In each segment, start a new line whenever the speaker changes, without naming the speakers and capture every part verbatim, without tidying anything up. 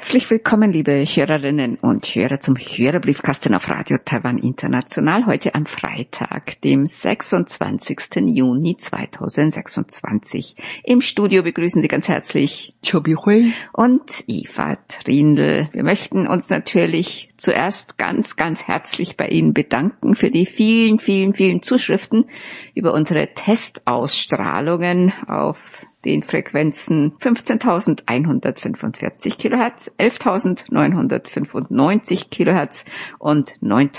Herzlich willkommen, liebe Hörerinnen und Hörer, zum Hörerbriefkasten auf Radio Taiwan International. Heute am Freitag, dem sechsundzwanzigsten Juni zweitausendsechsundzwanzig. Im Studio begrüßen Sie ganz herzlich
Chobi Hui
und Eva Trindl. Wir möchten uns natürlich zuerst ganz, ganz herzlich bei Ihnen bedanken für die vielen, vielen, vielen Zuschriften über unsere Testausstrahlungen auf den Frequenzen fünfzehntausendeinhundertfünfundvierzig Kilohertz, elftausendneunhundertfünfundneunzig Kilohertz und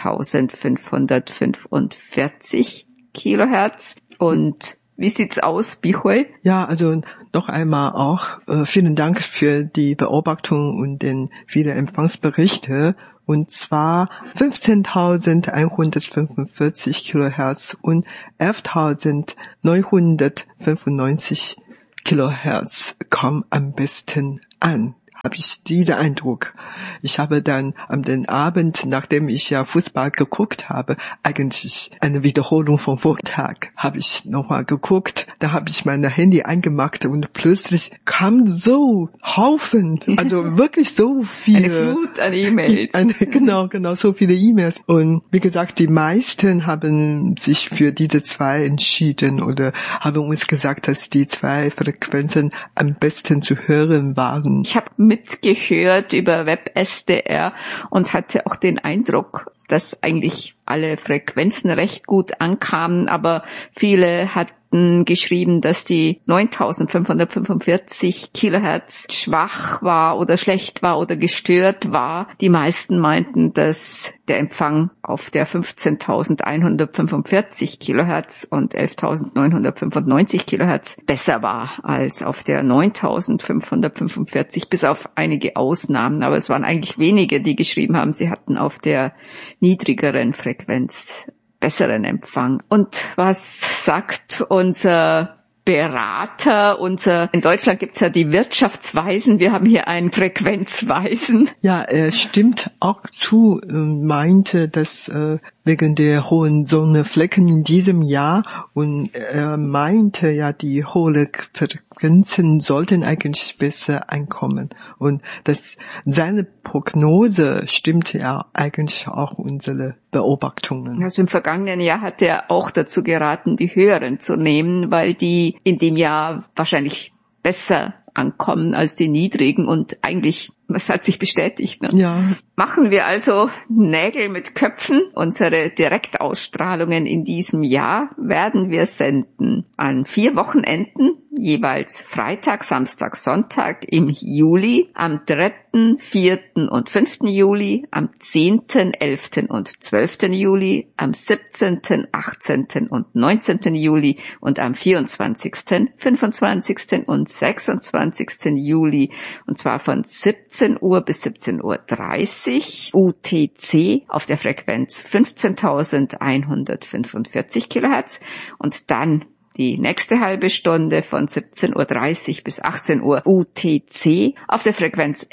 neuntausendfünfhundertfünfundvierzig Kilohertz. Und wie sieht's aus, Bihui?
Ja, also noch einmal auch äh, vielen Dank für die Beobachtung und den vielen Empfangsberichte. Und zwar fünfzehntausendeinhundertfünfundvierzig Kilohertz und elftausendneunhundertfünfundneunzig Kilohertz kommen am besten an, habe ich diesen Eindruck. Ich habe dann am den Abend, nachdem ich ja Fußball geguckt habe, eigentlich eine Wiederholung vom Vortag, habe ich nochmal geguckt, da habe ich mein Handy angemacht und plötzlich kam so Haufen, also wirklich so viele.
Eine Flut an E-Mails.
Eine, genau, genau, so viele E-Mails. Und wie gesagt, die meisten haben sich für diese zwei entschieden oder haben uns gesagt, dass die zwei Frequenzen am besten zu hören waren.
Ich habe mitgehört über Web S D R und hatte auch den Eindruck, dass eigentlich alle Frequenzen recht gut ankamen, aber viele hatten geschrieben, dass die neuntausendfünfhundertfünfundvierzig Kilohertz schwach war oder schlecht war oder gestört war. Die meisten meinten, dass der Empfang auf der fünfzehntausendeinhundertfünfundvierzig Kilohertz und elftausendneunhundertfünfundneunzig Kilohertz besser war als auf der neuntausendfünfhundertfünfundvierzig, bis auf einige Ausnahmen. Aber es waren eigentlich wenige, die geschrieben haben, sie hatten auf der niedrigeren Frequenz besseren Empfang. Und was sagt unser Berater, unser, in Deutschland gibt's ja die Wirtschaftsweisen, wir haben hier einen Frequenzweisen.
Ja, er stimmt auch zu, meinte, dass äh, wegen der hohen Sonnenflecken in diesem Jahr, und er meinte ja, die hohen Frequenzen sollten eigentlich besser ankommen, und dass seine Prognose stimmt ja eigentlich auch unsere Beobachtungen.
Also im vergangenen Jahr hat er auch dazu geraten, die höheren zu nehmen, weil die in dem Jahr wahrscheinlich besser ankommen als die niedrigen, und eigentlich, was hat sich bestätigt, ne?
Ja.
Machen wir also Nägel mit Köpfen. Unsere Direktausstrahlungen in diesem Jahr werden wir senden an vier Wochenenden, jeweils Freitag, Samstag, Sonntag im Juli, am dritten, vierten und fünften Juli, am zehnten, elften und zwölften Juli, am siebzehnten, achtzehnten und neunzehnten Juli und am vierundzwanzigsten, fünfundzwanzigsten und sechsundzwanzigsten Juli, und zwar von siebzehn Uhr bis siebzehn Uhr dreißig U T C auf der Frequenz fünfzehntausendeinhundertfünfundvierzig Kilohertz, und dann die nächste halbe Stunde von siebzehn Uhr dreißig bis achtzehn Uhr U T C auf der Frequenz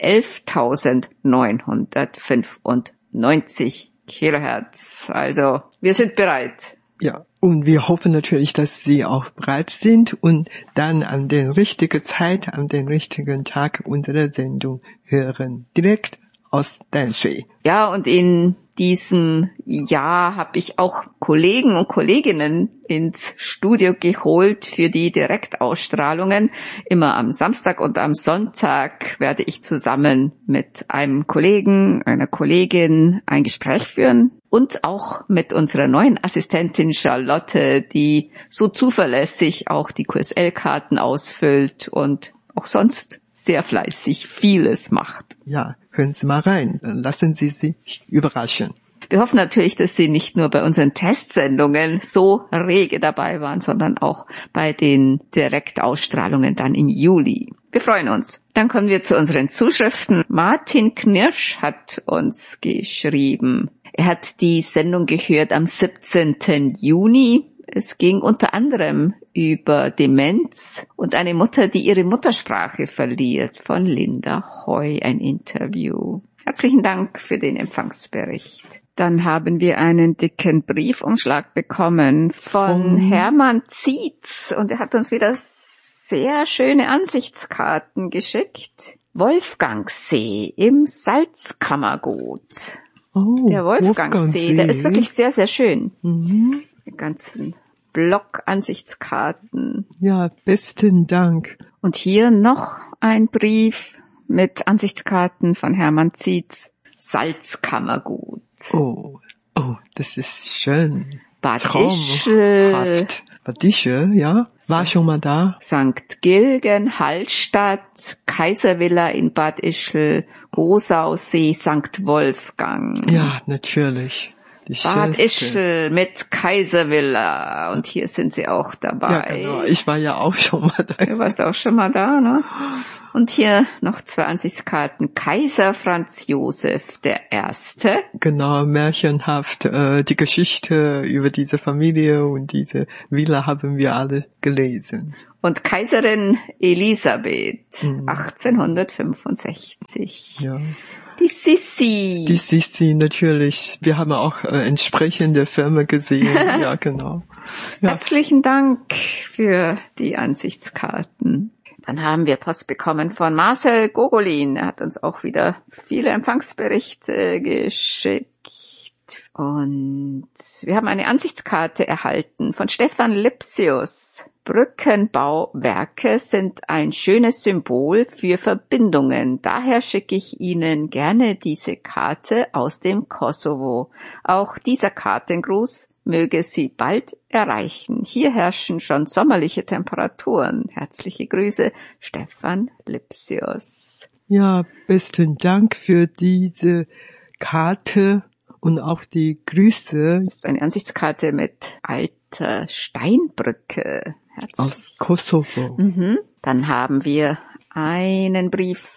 elftausendneunhundertfünfundneunzig Kilohertz. Also, wir sind bereit.
Ja, und wir hoffen natürlich, dass Sie auch bereit sind und dann an der richtigen Zeit, an den richtigen Tag unsere Sendung hören. Direkt aus Danshui.
Ja, und in diesem Jahr habe ich auch Kollegen und Kolleginnen ins Studio geholt für die Direktausstrahlungen. Immer am Samstag und am Sonntag werde ich zusammen mit einem Kollegen, einer Kollegin ein Gespräch führen. Und auch mit unserer neuen Assistentin Charlotte, die so zuverlässig auch die Q S L-Karten ausfüllt und auch sonst sehr fleißig vieles macht.
Ja, hören Sie mal rein. Lassen Sie sich überraschen.
Wir hoffen natürlich, dass Sie nicht nur bei unseren Testsendungen so rege dabei waren, sondern auch bei den Direktausstrahlungen dann im Juli. Wir freuen uns. Dann kommen wir zu unseren Zuschriften. Martin Knirsch hat uns geschrieben. Er hat die Sendung gehört am siebzehnten Juni. Es ging unter anderem über Demenz und eine Mutter, die ihre Muttersprache verliert, von Linda Hoy, ein Interview. Herzlichen Dank für den Empfangsbericht. Dann haben wir einen dicken Briefumschlag bekommen von, von Hermann Zietz, und er hat uns wieder sehr schöne Ansichtskarten geschickt. Wolfgangsee im Salzkammergut.
Oh,
Der Wolfgangsee,
Wolfgangsee.
der ist wirklich sehr, sehr schön.
Mhm.
Die ganzen Block-Ansichtskarten.
Ja, besten Dank.
Und hier noch ein Brief mit Ansichtskarten von Hermann Zietz. Salzkammergut.
Oh, oh, das ist schön.
Bad Ischl,
Traumhaft. Bad Ischl, ja. War schon mal da.
Sankt Gilgen, Hallstatt, Kaiservilla in Bad Ischl, Gosausee, Sankt Wolfgang.
Ja, natürlich. Die
Bad
schönste.
Ischl mit Kaiservilla. Und hier sind sie auch
Ja,
dabei.
genau. Ich war ja auch schon mal da.
Du warst auch schon mal da, ne? Und hier noch zwei Ansichtskarten. Kaiser Franz Josef der Erste.
Genau, märchenhaft. Äh, die Geschichte über diese Familie und diese Villa haben wir alle gelesen.
Und Kaiserin Elisabeth,
Mhm.
achtzehnhundertfünfundsechzig.
Ja.
Die Sissi.
Die Sissi natürlich. Wir haben auch äh, entsprechende Filme gesehen. Ja, genau. Ja.
Herzlichen Dank für die Ansichtskarten. Dann haben wir Post bekommen von Marcel Gogolin. Er hat uns auch wieder viele Empfangsberichte geschickt. Und wir haben eine Ansichtskarte erhalten von Stefan Lipsius. Brückenbauwerke sind ein schönes Symbol für Verbindungen. Daher schicke ich Ihnen gerne diese Karte aus dem Kosovo. Auch dieser Kartengruß möge Sie bald erreichen. Hier herrschen schon sommerliche Temperaturen. Herzliche Grüße, Stefan Lipsius.
Ja, besten Dank für diese Karte und auch die Grüße
Das ist eine Ansichtskarte mit alter Steinbrücke. Herzlich.
aus Kosovo.
Mhm. Dann haben wir einen Brief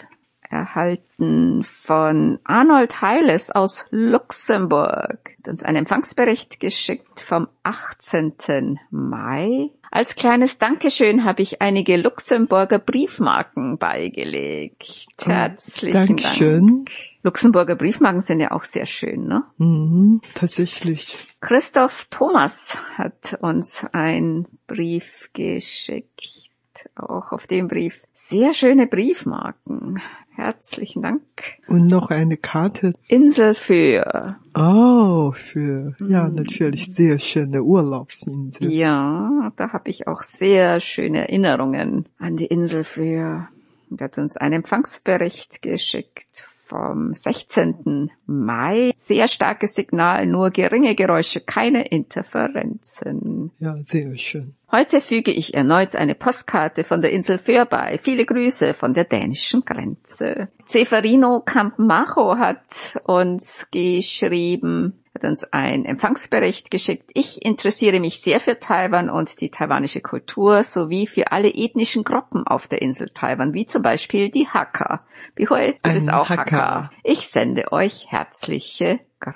erhalten von Arnold Heiles aus Luxemburg. Hat uns einen Empfangsbericht geschickt vom achtzehnten Mai. Als kleines Dankeschön habe ich einige Luxemburger Briefmarken beigelegt. Herzlichen
Dankeschön.
Dank. Luxemburger Briefmarken sind ja auch sehr schön, ne?
Mhm, tatsächlich.
Christoph Thomas hat uns einen Brief geschickt. Auch auf dem Brief sehr schöne Briefmarken. Herzlichen Dank.
Und noch eine Karte.
Insel für.
Oh, für, ja,
Mhm.
natürlich sehr schöne Urlaubsinsel.
Ja, da habe ich auch sehr schöne Erinnerungen an die Insel für. Und hat uns einen Empfangsbericht geschickt vom sechzehnten Mai. Sehr starkes Signal, nur geringe Geräusche, keine Interferenzen.
Ja, sehr schön.
Heute füge ich erneut eine Postkarte von der Insel Föhr bei. Viele Grüße von der dänischen Grenze. Ceferino Campmacho hat uns geschrieben, hat uns einen Empfangsbericht geschickt. Ich interessiere mich sehr für Taiwan und die taiwanische Kultur sowie für alle ethnischen Gruppen auf der Insel Taiwan, wie zum Beispiel die Hakka. Bihoy, du bist
Ein
auch
Hakka.
Hakka. Ich sende euch herzliche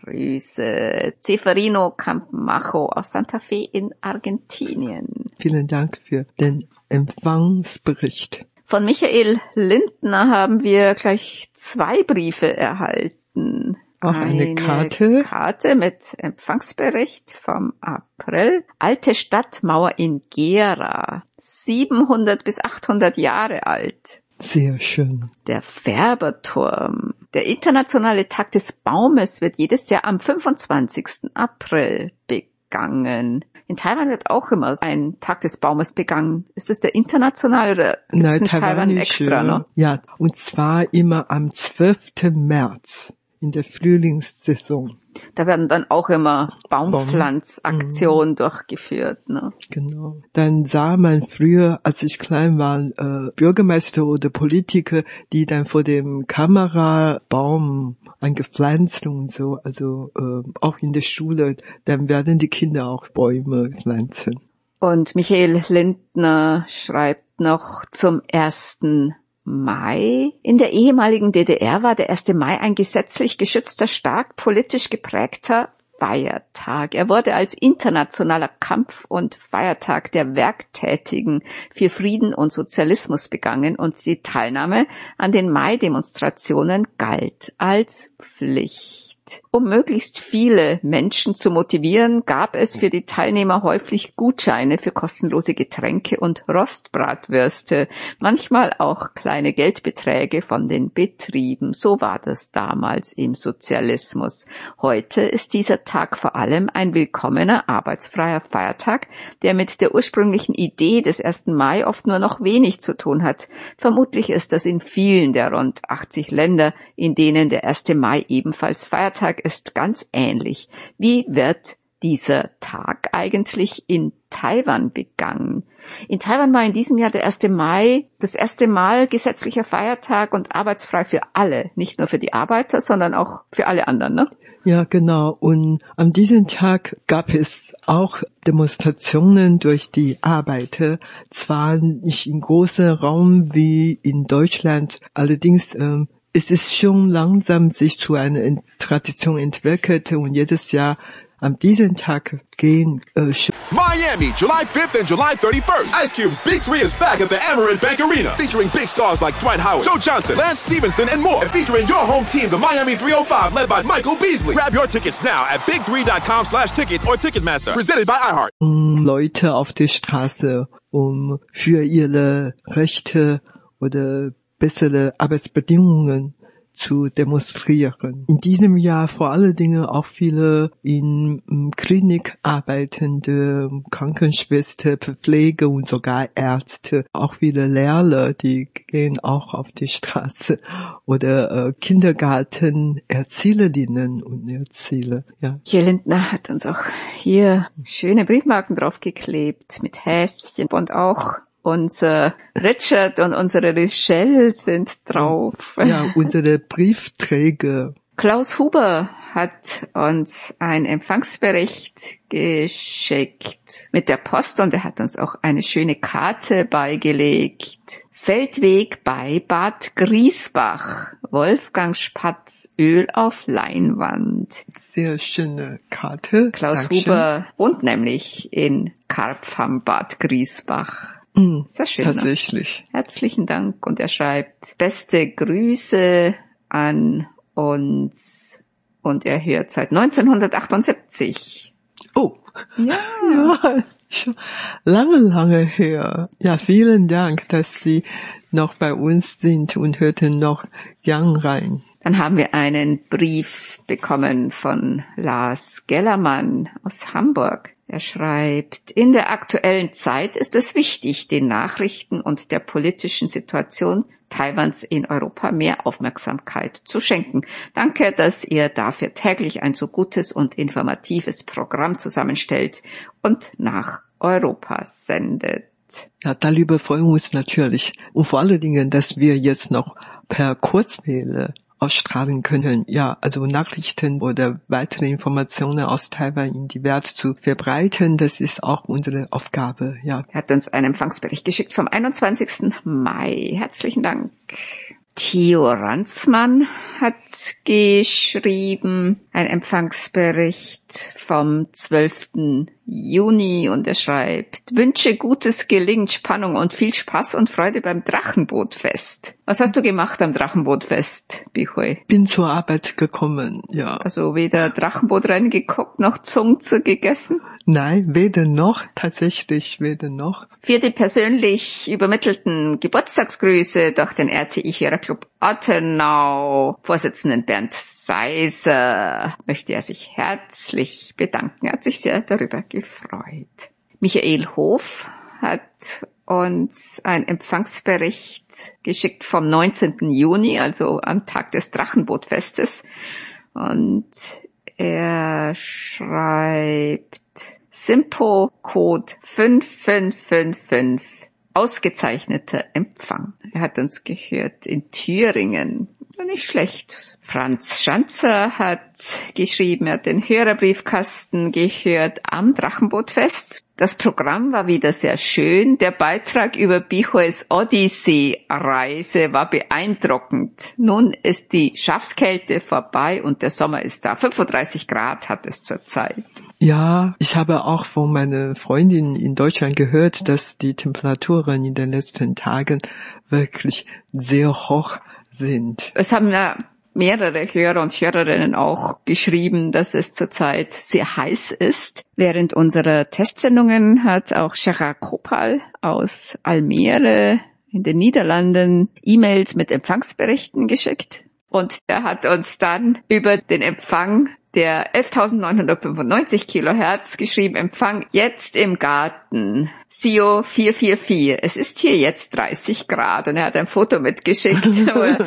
Grüße. Ceferino Campmacho aus Santa Fe in Argentinien.
Vielen Dank für den Empfangsbericht.
Von Michael Lindner haben wir gleich zwei Briefe erhalten.
Auch eine Karte.
Karte mit Empfangsbericht vom April. Alte Stadtmauer in Gera. siebenhundert bis achthundert Jahre alt.
Sehr schön.
Der Färberturm. Der internationale Tag des Baumes wird jedes Jahr am fünfundzwanzigsten April begangen. In Taiwan wird auch immer ein Tag des Baumes begangen. Ist das der internationale oder gibt es in Taiwan extra noch?
Ja, und zwar immer am zwölften März in der Frühlingssaison.
Da werden dann auch immer Baumpflanzaktionen mhm. durchgeführt. Ne?
Genau. Dann sah man früher, als ich klein war, äh, Bürgermeister oder Politiker, die dann vor dem Kamerabaum angepflanzt und so, also äh, auch in der Schule, dann werden die Kinder auch Bäume pflanzen.
Und Michael Lindner schreibt noch zum ersten Mai. In der ehemaligen D D R war der erste Mai ein gesetzlich geschützter, stark politisch geprägter Feiertag. Er wurde als internationaler Kampf- und Feiertag der Werktätigen für Frieden und Sozialismus begangen und die Teilnahme an den Mai-Demonstrationen galt als Pflicht. Um möglichst viele Menschen zu motivieren, gab es für die Teilnehmer häufig Gutscheine für kostenlose Getränke und Rostbratwürste, manchmal auch kleine Geldbeträge von den Betrieben. So war das damals im Sozialismus. Heute ist dieser Tag vor allem ein willkommener arbeitsfreier Feiertag, der mit der ursprünglichen Idee des ersten Mai oft nur noch wenig zu tun hat. Vermutlich ist das in vielen der rund achtzig Länder, in denen der erste Mai ebenfalls Feiertag ist, ganz ähnlich. Wie wird dieser Tag eigentlich in Taiwan begangen? In Taiwan war in diesem Jahr der erste Mai das erste Mal gesetzlicher Feiertag und arbeitsfrei für alle, nicht nur für die Arbeiter, sondern auch für alle anderen, ne?
Ja, genau. Und an diesem Tag gab es auch Demonstrationen durch die Arbeiter. Zwar nicht in großem Raum wie in Deutschland, allerdings ähm, es ist schon langsam sich zu einer Tradition entwickelt und jedes Jahr an diesem Tag gehen äh,
Miami, July fifth and July thirty-first. Ice Cube's Big Three is back at the Amerant Bank Arena, featuring big stars like Dwight Howard, Joe Johnson, Lance Stevenson, and more. And featuring your home team, the Miami three oh five, led by Michael Beasley. Grab your tickets now at big three dot com slash tickets or Ticketmaster. Presented by iHeart.
Leute auf der Straße, um für ihre Rechte oder bessere Arbeitsbedingungen zu demonstrieren. In diesem Jahr vor allen Dingen auch viele in Klinik arbeitende Krankenschwester, Pflege und sogar Ärzte. Auch viele Lehrer, die gehen auch auf die Straße. Oder äh, Kindergarten, Erzieherinnen und Erzieher. Ja.
Hier Lindner hat uns auch hier schöne Briefmarken draufgeklebt mit Häschen und auch unser Richard und unsere Richelle sind drauf.
Ja, unsere Briefträger.
Klaus Huber hat uns einen Empfangsbericht geschickt mit der Post und er hat uns auch eine schöne Karte beigelegt. Feldweg bei Bad Griesbach. Wolfgang Spatz, Öl auf Leinwand.
Sehr schöne Karte.
Klaus
Dankeschön. Huber
wohnt nämlich in Karpfam, Bad Griesbach.
Mm,
Sehr schön,
tatsächlich.
Ne? Herzlichen Dank. Und er schreibt, beste Grüße an uns. Und er hört seit neunzehnhundertachtundsiebzig.
Oh.
Ja.
Ja, schon lange, lange her. Ja, vielen Dank, dass Sie noch bei uns sind und hörten noch gern rein.
Dann haben wir einen Brief bekommen von Lars Gellermann aus Hamburg. Er schreibt, in der aktuellen Zeit ist es wichtig, den Nachrichten und der politischen Situation Taiwans in Europa mehr Aufmerksamkeit zu schenken. Danke, dass ihr dafür täglich ein so gutes und informatives Programm zusammenstellt und nach Europa sendet.
Ja, darüber freuen wir uns natürlich. Und vor allen Dingen, dass wir jetzt noch per Kurzwelle ausstrahlen können, ja, also Nachrichten oder weitere Informationen aus Taiwan in die Welt zu verbreiten, das ist auch unsere Aufgabe, ja.
Er hat uns einen Empfangsbericht geschickt vom einundzwanzigsten Mai. Herzlichen Dank. Theo Ranzmann hat geschrieben, ein Empfangsbericht vom zwölften Juni und er schreibt, wünsche gutes Gelingen, Spannung und viel Spaß und Freude beim Drachenbootfest. Was hast du gemacht am Drachenbootfest, Bihui?
Bin zur Arbeit gekommen, ja.
Also weder Drachenbootrennen geguckt, noch Zungze gegessen?
Nein, weder noch, tatsächlich weder noch.
Für die persönlich übermittelten Geburtstagsgrüße durch den R T I-Hörerclub Ottenau Vorsitzenden Bernd Seiser möchte er sich herzlich bedanken. Er hat sich sehr darüber gefreut. Michael Hof hat uns einen Empfangsbericht geschickt vom neunzehnten Juni, also am Tag des Drachenbootfestes. Und er schreibt Simpo-Code fünf fünf fünf fünf. Ausgezeichneter Empfang. Er hat uns gehört in Thüringen. Nicht schlecht. Franz Schanzer hat geschrieben, er hat den Hörerbriefkasten gehört am Drachenbootfest. Das Programm war wieder sehr schön. Der Beitrag über Bihues Odyssee-Reise war beeindruckend. Nun ist die Schafskälte vorbei und der Sommer ist da. fünfunddreißig Grad hat es zurzeit.
Ja, ich habe auch von meiner Freundin in Deutschland gehört, dass die Temperaturen in den letzten Tagen wirklich sehr hoch sind.
Es haben ja mehrere Hörer und Hörerinnen auch geschrieben, dass es zurzeit sehr heiß ist. Während unserer Testsendungen hat auch Gerard Kopal aus Almere in den Niederlanden E-Mails mit Empfangsberichten geschickt. Und er hat uns dann über den Empfang der elftausendneunhundertfünfundneunzig Kilohertz geschrieben, Empfang jetzt im Garten, S I O vier vier vier. Es ist hier jetzt dreißig Grad und er hat ein Foto mitgeschickt, wo er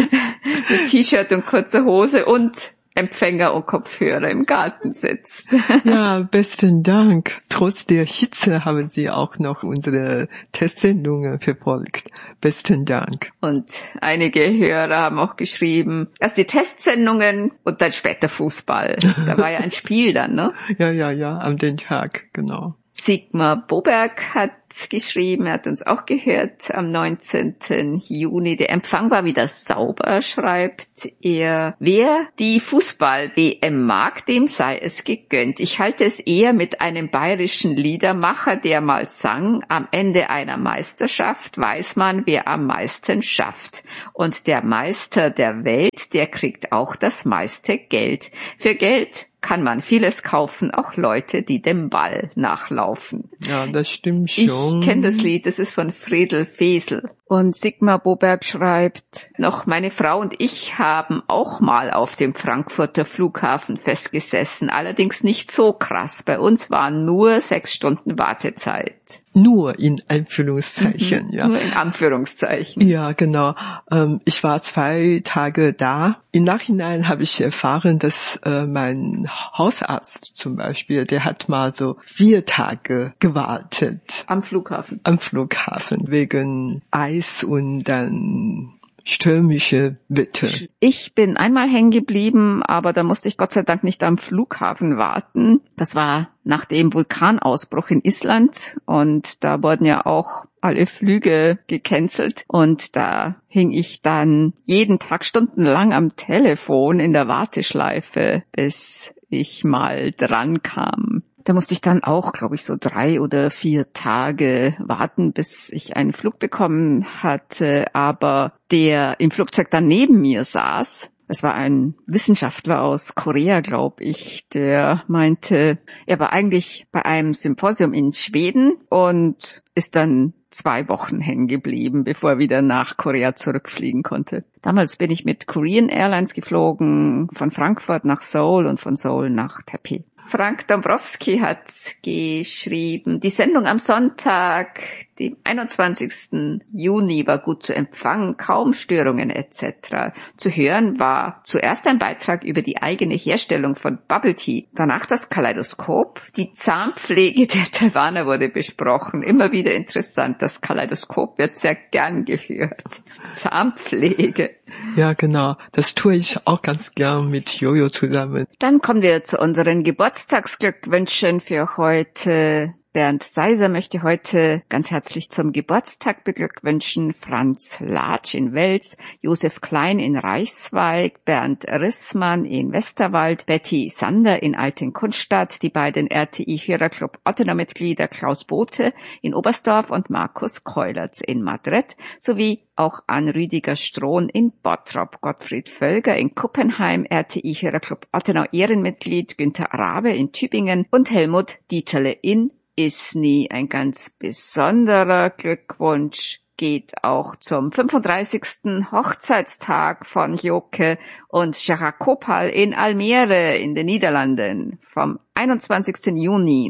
mit T-Shirt und kurzer Hose und Empfänger und Kopfhörer im Garten sitzt.
Ja, besten Dank. Trotz der Hitze haben Sie auch noch unsere Testsendungen verfolgt. Besten Dank.
Und einige Hörer haben auch geschrieben, erst die Testsendungen und dann später Fußball. Da war ja ein Spiel dann, ne?
Ja, ja, ja, am den Tag, genau.
Sigmar Boberg hat geschrieben, er hat uns auch gehört am neunzehnten Juni. Der Empfang war wieder sauber, schreibt er. Wer die Fußball-W M mag, dem sei es gegönnt. Ich halte es eher mit einem bayerischen Liedermacher, der mal sang, am Ende einer Meisterschaft weiß man, wer am meisten schafft. Und der Meister der Welt, der kriegt auch das meiste Geld. Für Geld kann man vieles kaufen, auch Leute, die dem Ball nachlaufen.
Ja, das stimmt schon.
Ich kenne das Lied, das ist von Friedel Fesel. Und Sigmar Boberg schreibt noch, meine Frau und ich haben auch mal auf dem Frankfurter Flughafen festgesessen, allerdings nicht so krass. Bei uns waren nur sechs Stunden Wartezeit.
Nur in Anführungszeichen,
Mhm,
ja.
Nur in Anführungszeichen.
Ja, genau. Ähm, ich war zwei Tage da. Im Nachhinein habe ich erfahren, dass äh, mein Hausarzt zum Beispiel, der hat mal so vier Tage gewartet.
Am Flughafen.
Am Flughafen wegen Eis und dann stürmische Wetter.
Ich bin einmal hängen geblieben, aber da musste ich Gott sei Dank nicht am Flughafen warten. Das war nach dem Vulkanausbruch in Island und da wurden ja auch alle Flüge gecancelt und da hing ich dann jeden Tag stundenlang am Telefon in der Warteschleife, bis ich mal dran kam. Da musste ich dann auch, glaube ich, so drei oder vier Tage warten, bis ich einen Flug bekommen hatte. Aber der im Flugzeug dann neben mir saß, es war ein Wissenschaftler aus Korea, glaube ich, der meinte, er war eigentlich bei einem Symposium in Schweden und ist dann zwei Wochen hängen geblieben, bevor er wieder nach Korea zurückfliegen konnte. Damals bin ich mit Korean Airlines geflogen, von Frankfurt nach Seoul und von Seoul nach Taipei. Frank Dombrowski hat geschrieben, die Sendung am Sonntag, dem einundzwanzigsten Juni, war gut zu empfangen, kaum Störungen et cetera. Zu hören war zuerst ein Beitrag über die eigene Herstellung von Bubble Tea, danach das Kaleidoskop, die Zahnpflege der Taiwaner wurde besprochen. Immer wieder interessant, das Kaleidoskop wird sehr gern gehört. Zahnpflege.
Ja, genau. Das tue ich auch ganz gern mit Jojo zusammen.
Dann kommen wir zu unseren Geburtstagsglückwünschen für heute. Bernd Seiser möchte heute ganz herzlich zum Geburtstag beglückwünschen. Franz Latsch in Wels, Josef Klein in Reichswald, Bernd Rissmann in Westerwald, Betty Sander in Altenkunststadt, die beiden R T I-Hörerclub Ottener-Mitglieder Klaus Bote in Oberstdorf und Markus Keulertz in Madrid, sowie auch an Rüdiger Strohn in Bottrop, Gottfried Völger in Kuppenheim, R T I-Hörerclub Ottenau Ehrenmitglied Günther Rabe in Tübingen und Helmut Dieterle in Isny. Ein ganz besonderer Glückwunsch geht auch zum fünfunddreißigsten Hochzeitstag von Joke und Gerard Kopal in Almere in den Niederlanden vom einundzwanzigsten Juni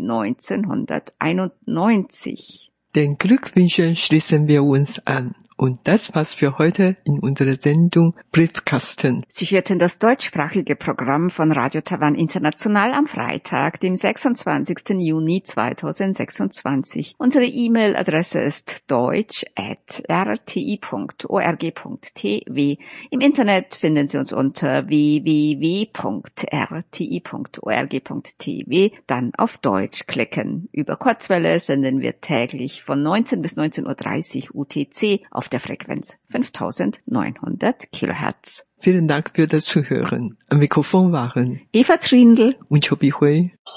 neunzehnhunderteinundneunzig.
Den Glückwünschen schließen wir uns an. Und das war's für heute in unserer Sendung Briefkasten.
Sie hörten das deutschsprachige Programm von Radio Taiwan International am Freitag, dem sechsundzwanzigsten Juni zweitausendsechsundzwanzig. Unsere E-Mail-Adresse ist deutsch at r t i punkt org punkt t w. Im Internet finden Sie uns unter w w w punkt r t i punkt org punkt t w. Dann auf Deutsch klicken. Über Kurzwelle senden wir täglich von neunzehn bis neunzehn Uhr dreißig U T C auf der Frequenz fünftausendneunhundert Kilohertz.
Vielen Dank für das Zuhören. Am Mikrofon waren
Eva Trindl
und Chobi Hui.